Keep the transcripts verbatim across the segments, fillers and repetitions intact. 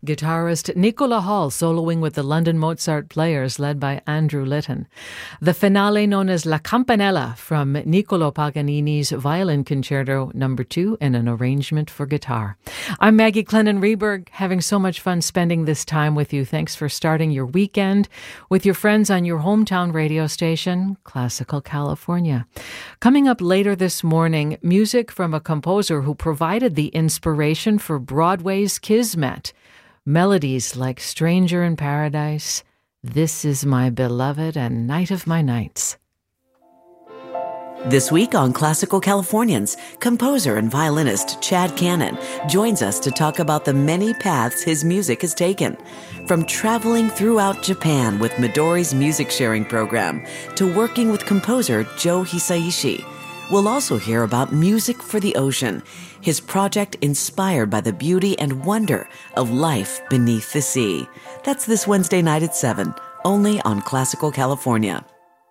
Guitarist Nicola Hall soloing with the London Mozart Players led by Andrew Litton. The finale known as La Campanella from Niccolo Paganini's Violin Concerto number two in an arrangement for guitar. I'm Maggie Clennon-Reberg, having so much fun spending this time with you. Thanks for starting your weekend with your friends on your hometown radio station, Classical California. Coming up later this morning, music from a composer who provided the inspiration for Broadway's Kismet. Melodies like Stranger in Paradise, This Is My Beloved, and Night of My Nights. This week on Classical Californians, composer and violinist Chad Cannon joins us to talk about the many paths his music has taken. From traveling throughout Japan with Midori's music sharing program to working with composer Joe Hisaishi. We'll also hear about Music for the Ocean, his project inspired by the beauty and wonder of life beneath the sea. That's this Wednesday night at seven, only on Classical California.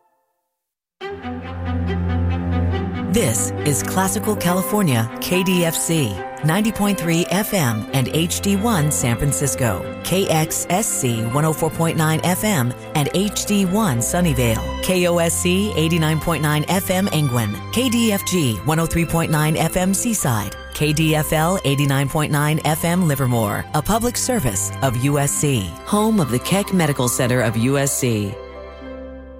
This is Classical California, K D F C, ninety point three F M and H D one San Francisco, K X S C one oh four point nine F M and H D one Sunnyvale, K O S C eighty-nine point nine F M Engwin, K D F G one oh three point nine F M Seaside, K D F L eighty-nine point nine F M Livermore, a public service of U S C, home of the Keck Medical Center of U S C.